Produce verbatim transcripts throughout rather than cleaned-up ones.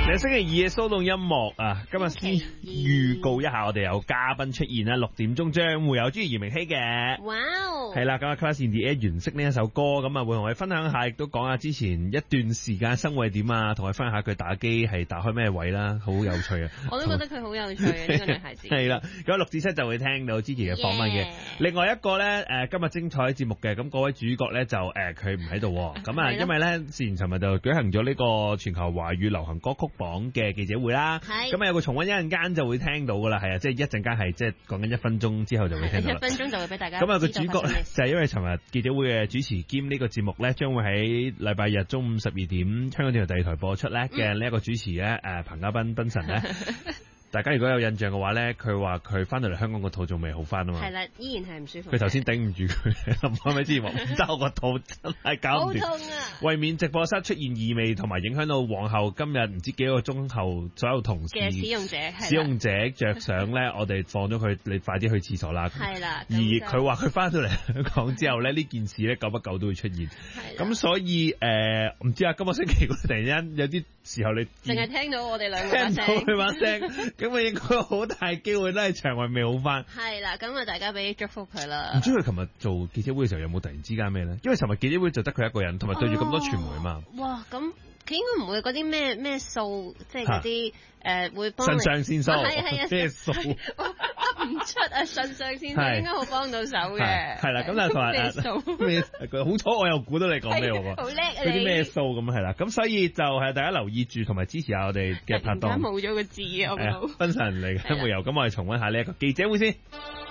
你星期二嘅騷動音樂啊，今日先預告一下，我哋有嘉賓出現啦，六點鐘將會有朱葉明熙嘅。 哇！ 係啦，咁啊 Class in the Air 原色呢一首歌，咁啊會同我哋分享下，亦都講下之前一段時間生活係點啊，同我哋分享下佢打機係打開咩位啦，好有趣啊！ 我都覺得佢好有趣啊，呢個女孩子。 係啦，咁六至七就會聽到之前嘅訪問嘅。Yeah. 另外一個咧，誒今日精彩節目嘅，咁嗰位主角咧就誒佢唔喺度，咁啊因為咧之前尋日就舉行咗呢個全球華語流行歌曲榜嘅記者會啦，咁啊有個重溫一陣間就會聽到噶啦，係啊，即係一陣間係即係講緊一分鐘之後就會聽到啦。一分鐘就會俾大家。咁啊個主角咧就係因為尋日記者會嘅主持兼呢個節目咧，將會喺禮拜日中午十二點香港電台第二台播出咧嘅呢一個主持咧，誒、嗯、彭嘉賓賓神咧。大家如果有印象嘅話咧，佢話佢翻到嚟香港個肚仲未好翻啊嘛。係啦，依然係唔舒服。佢頭先頂唔住佢，係咪之前話唔得我個肚真係搞唔掂。好痛啊！為免直播室出現異味同埋影響到往後今日唔知幾個鐘後所有同事嘅使用者使用者着想咧，我哋放咗佢，你快啲去廁所啦。係啦。而佢話佢翻到嚟香港之後咧，呢件事咧久不久都會出現。係。咁所以誒，唔、呃、知啊，今個星期突然間有啲時候你淨係聽到我哋兩個把聲，聽到佢把聲。咁啊，應該好大機會都係腸胃未好翻。係啦，咁啊，大家俾祝福佢啦。唔知佢琴日做記者會嘅時候有冇突然之間咩咧？因為尋日記者會就得佢一個人，同埋對住咁多傳媒嘛。哦、哇，咁佢應該唔會嗰啲咩咩數，即係嗰啲誒會幫腎上腺素，係係啊，咩數？噏唔出啊，腎上腺素應該好幫到手嘅。係啦，咁但係同埋咩數？咩？好彩我又估到你講咩喎？好叻啊！嗰啲咩數咁係啦，咁所以就係大家留意住，同埋支持下我哋嘅拍檔。而家冇咗個字啊！我冇。分神嚟嘅會有，咁我哋重溫下呢一個記者會先。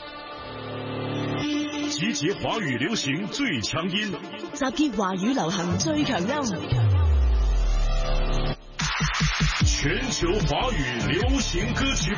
集結華語流行最強音， 集結華語流行最強音， 全球華語流行歌曲